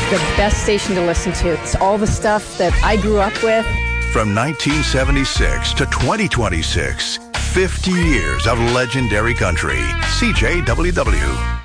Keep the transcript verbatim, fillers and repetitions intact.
the best station to listen to. It's all the stuff that I grew up with. From nineteen seventy-six to twenty twenty-six, fifty years of legendary country. C J W W.